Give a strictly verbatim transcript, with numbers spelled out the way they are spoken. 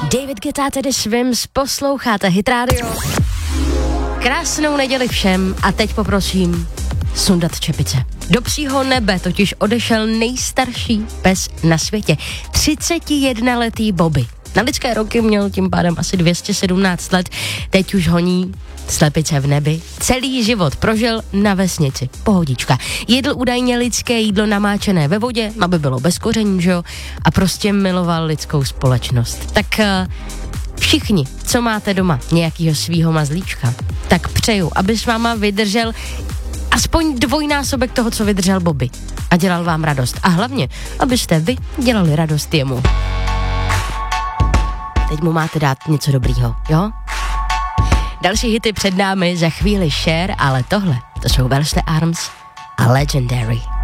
David Guetta tedy Swims, posloucháte Hit Radio. Krásnou neděli všem a teď poprosím sundat čepice. Do psího nebe totiž odešel nejstarší pes na světě, třicetijednoletý Bobby. Na lidské roky měl tím pádem asi dvě stě sedmnáct let, teď už honí slepice v nebi. Celý život prožil na vesnici. Pohodička. Jedl údajně lidské jídlo namáčené ve vodě, aby bylo bez koření, že jo? A prostě miloval lidskou společnost. Tak uh, všichni, co máte doma nějakýho svýho mazlíčka, tak přeju, aby s váma vydržel aspoň dvojnásobek toho, co vydržel Bobby. A dělal vám radost. A hlavně, abyste vy dělali radost jemu. Teď mu máte dát něco dobrýho, jo? Další hity před námi, za chvíli Cher, ale tohle, to jsou Welsh The Arms a Legendary.